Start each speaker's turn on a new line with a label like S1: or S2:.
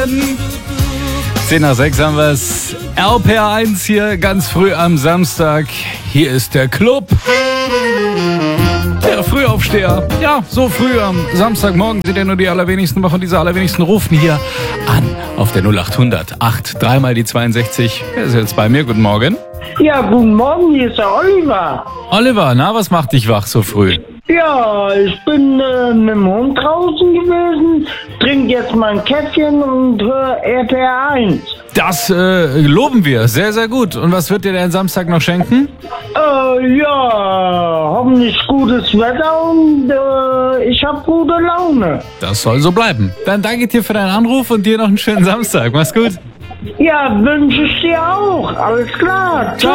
S1: 10 nach 6 haben wir es. RPR1 hier ganz früh am Samstag. Hier ist der Club. Der Frühaufsteher. Ja, so früh am Samstagmorgen sind ja nur die allerwenigsten, aber von dieser allerwenigsten rufen hier an auf der 0800 8 3 mal die 62. Wer ist jetzt bei mir? Guten Morgen.
S2: Ja, guten Morgen, hier ist der Oliver.
S1: Oliver, na, was macht dich wach so früh?
S2: Ja, ich bin mit dem Hund draußen gewesen, trinke jetzt mal ein Käffchen und höre RPR 1.
S1: Das loben wir. Sehr, sehr gut. Und was wird dir denn Samstag noch schenken?
S2: Ja, hoffentlich gutes Wetter und ich habe gute Laune.
S1: Das soll so bleiben. Dann danke dir für deinen Anruf und dir noch einen schönen Samstag. Mach's gut.
S2: Ja, wünsche ich dir auch. Alles klar. Ciao.